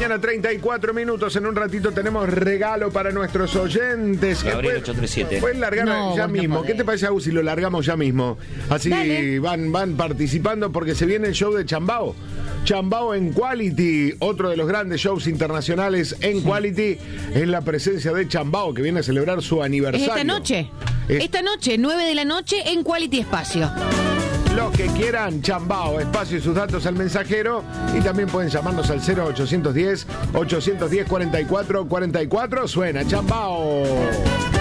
mañana, 34 minutos. En un ratito tenemos regalo para nuestros oyentes. Gabriel 837. Pueden largar ya mismo. ¿Qué te parece, Agus, si lo largamos ya mismo? Así van participando porque se viene el show de Chambao. Chambao en Quality, otro de los grandes shows internacionales en Quality, es la presencia de Chambao, que viene a celebrar su aniversario. Es esta noche. Esta noche, 9 de la noche, en Quality Espacio. Los que quieran, Chambao, espacio y sus datos al mensajero. Y también pueden llamarnos al 0810 810 4444. Suena Chambao.